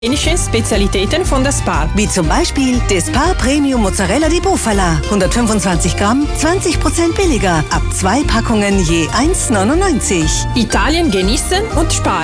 Italienische Spezialitäten von der Spar. Wie zum Beispiel der Spar Premium Mozzarella di Bufala. 125 Gramm, 20% billiger. Ab 2 Packungen je 1,99. Italien genießen und sparen.